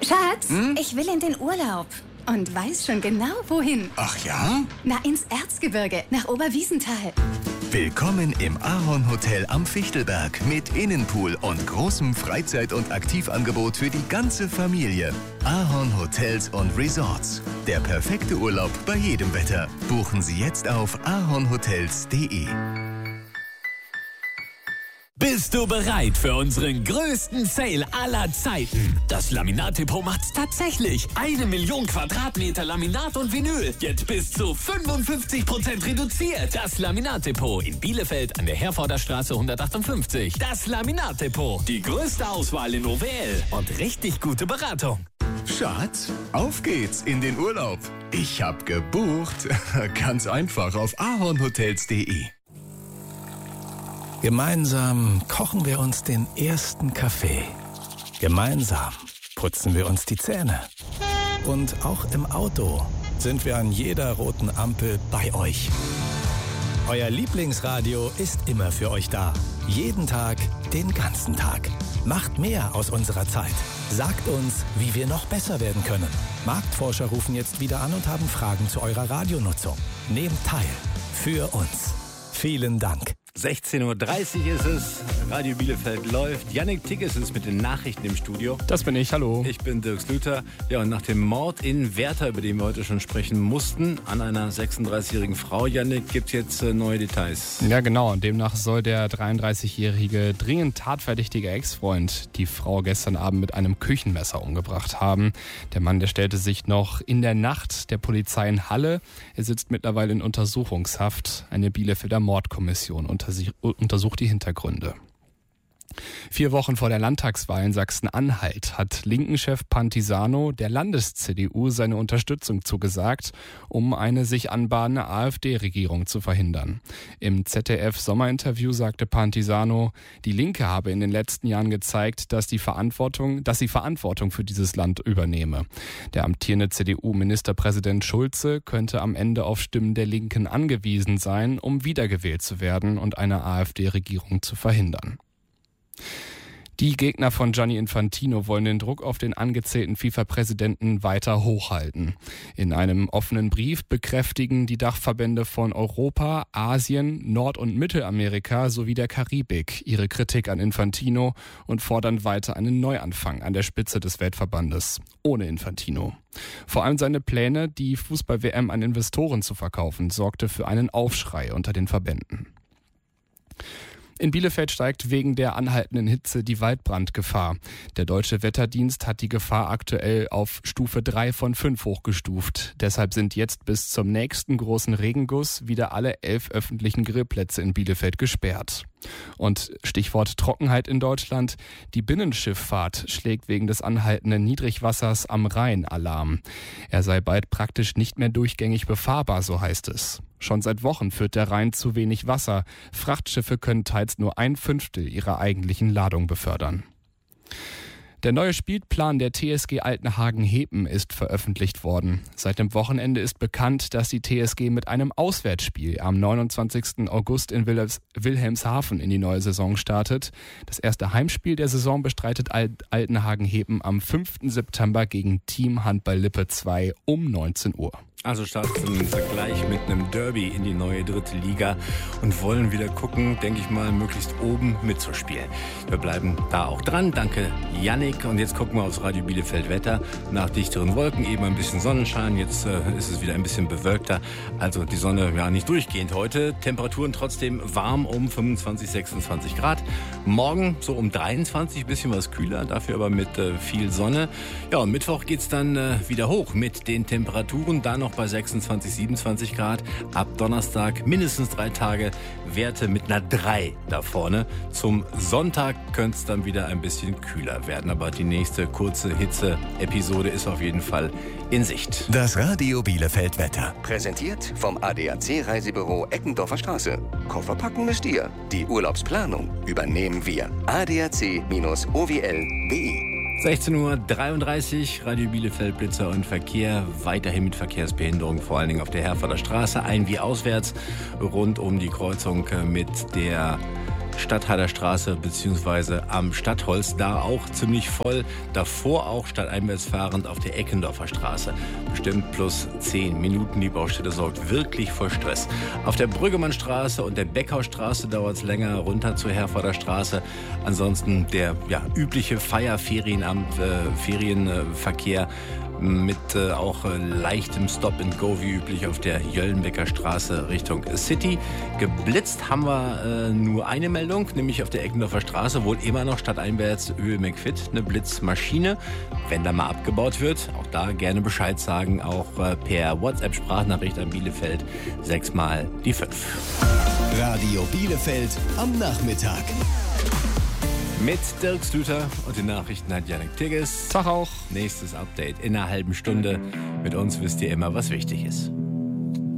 Schatz, ich will in den Urlaub. Und weiß schon genau, wohin. Ach ja? Na, ins Erzgebirge, nach Oberwiesenthal. Willkommen im Ahorn Hotel am Fichtelberg mit Innenpool und großem Freizeit- und Aktivangebot für die ganze Familie. Ahorn Hotels und Resorts. Der perfekte Urlaub bei jedem Wetter. Buchen Sie jetzt auf ahornhotels.de. Bist du bereit für unseren größten Sale aller Zeiten? Das Laminat-Depot macht's tatsächlich. 1 Million Quadratmeter Laminat und Vinyl. Jetzt bis zu 55% reduziert. Das Laminat-Depot in Bielefeld an der Herforder Straße 158. Das Laminat-Depot. Die größte Auswahl in OWL und richtig gute Beratung. Schatz, auf geht's in den Urlaub. Ich hab gebucht. Ganz einfach auf ahornhotels.de. Gemeinsam kochen wir uns den ersten Kaffee. Gemeinsam putzen wir uns die Zähne. Und auch im Auto sind wir an jeder roten Ampel bei euch. Euer Lieblingsradio ist immer für euch da. Jeden Tag, den ganzen Tag. Macht mehr aus unserer Zeit. Sagt uns, wie wir noch besser werden können. Marktforscher rufen jetzt wieder an und haben Fragen zu eurer Radionutzung. Nehmt teil. Für uns. Vielen Dank. 16.30 Uhr ist es, Radio Bielefeld läuft. Jannik Tigges ist mit den Nachrichten im Studio. Das bin ich, hallo. Ich bin Dirk Slüter. Ja, und nach dem Mord in Werther, über den wir heute schon sprechen mussten, an einer 36-jährigen Frau, Jannik, gibt es jetzt neue Details. Ja, genau. Demnach soll der 33-jährige, dringend tatverdächtige Ex-Freund die Frau gestern Abend mit einem Küchenmesser umgebracht haben. Der Mann, der stellte sich noch in der Nacht der Polizei in Halle. Er sitzt mittlerweile in Untersuchungshaft. Eine Bielefelder Mordkommission untersucht die Hintergründe. 4 Wochen vor der Landtagswahl in Sachsen-Anhalt hat Linken-Chef Pantisano der Landes-CDU seine Unterstützung zugesagt, um eine sich anbahnende AfD-Regierung zu verhindern. Im ZDF-Sommerinterview sagte Pantisano, die Linke habe in den letzten Jahren gezeigt, dass sie Verantwortung für dieses Land übernehme. Der amtierende CDU-Ministerpräsident Schulze könnte am Ende auf Stimmen der Linken angewiesen sein, um wiedergewählt zu werden und eine AfD-Regierung zu verhindern. Die Gegner von Gianni Infantino wollen den Druck auf den angezählten FIFA-Präsidenten weiter hochhalten. In einem offenen Brief bekräftigen die Dachverbände von Europa, Asien, Nord- und Mittelamerika sowie der Karibik ihre Kritik an Infantino und fordern weiter einen Neuanfang an der Spitze des Weltverbandes, ohne Infantino. Vor allem seine Pläne, die Fußball-WM an Investoren zu verkaufen, sorgte für einen Aufschrei unter den Verbänden. In Bielefeld steigt wegen der anhaltenden Hitze die Waldbrandgefahr. Der Deutsche Wetterdienst hat die Gefahr aktuell auf Stufe 3 von 5 hochgestuft. Deshalb sind jetzt bis zum nächsten großen Regenguss wieder alle 11 öffentlichen Grillplätze in Bielefeld gesperrt. Und Stichwort Trockenheit in Deutschland. Die Binnenschifffahrt schlägt wegen des anhaltenden Niedrigwassers am Rhein Alarm. Er sei bald praktisch nicht mehr durchgängig befahrbar, so heißt es. Schon seit Wochen führt der Rhein zu wenig Wasser. Frachtschiffe können teils nur 1/5 ihrer eigentlichen Ladung befördern. Der neue Spielplan der TSG Altenhagen-Hepen ist veröffentlicht worden. Seit dem Wochenende ist bekannt, dass die TSG mit einem Auswärtsspiel am 29. August in Wilhelmshaven in die neue Saison startet. Das erste Heimspiel der Saison bestreitet Altenhagen-Hepen am 5. September gegen Team Handball Lippe 2 um 19 Uhr. Also startet im Vergleich mit einem Derby in die neue 3. Liga und wollen wieder gucken, denke ich mal, möglichst oben mitzuspielen. Wir bleiben da auch dran. Danke, Jannik. Und jetzt gucken wir aufs Radio Bielefeld Wetter. Nach dichteren Wolken eben ein bisschen Sonnenschein. Jetzt ist es wieder ein bisschen bewölkter. Also die Sonne ja nicht durchgehend heute. Temperaturen trotzdem warm um 25, 26 Grad. Morgen so um 23, bisschen was kühler, dafür aber mit viel Sonne. Ja, und Mittwoch geht's dann wieder hoch mit den Temperaturen. Da noch bei 26, 27 Grad. Ab Donnerstag mindestens 3 Tage Werte mit einer 3 da vorne. Zum Sonntag könnte es dann wieder ein bisschen kühler werden. Aber die nächste kurze Hitze-Episode ist auf jeden Fall in Sicht. Das Radio Bielefeld Wetter. Präsentiert vom ADAC Reisebüro Eckendorfer Straße. Koffer packen müsst ihr. Die Urlaubsplanung übernehmen wir. adac-owl.de 16.33 Uhr, Radio Bielefeld, Blitzer und Verkehr. Weiterhin mit Verkehrsbehinderung, vor allen Dingen auf der Herforder Straße, ein- wie auswärts, rund um die Kreuzung mit der Stadtheider Straße bzw. am Stadtholz, da auch ziemlich voll. Davor auch stadteinwärts fahrend auf der Eckendorfer Straße. Bestimmt plus 10 Minuten. Die Baustelle sorgt wirklich für Stress. Auf der Brüggemannstraße und der Beckhausstraße dauert es länger, runter zur Herforder Straße. Ansonsten der übliche Ferienverkehr mit auch leichtem Stop-and-Go wie üblich auf der Jöllenbecker Straße Richtung City. Geblitzt haben wir nur eine Meldung, nämlich auf der Eckendorfer Straße, wohl immer noch stadteinwärts Höhe McFit, eine Blitzmaschine. Wenn da mal abgebaut wird, auch da gerne Bescheid sagen, auch per WhatsApp-Sprachnachricht an Bielefeld 6 mal die 5. Radio Bielefeld am Nachmittag. Mit Dirk Stüter und den Nachrichten hat Jannik Tigges. Tag auch. Nächstes Update in einer halben Stunde. Mit uns wisst ihr immer, was wichtig ist.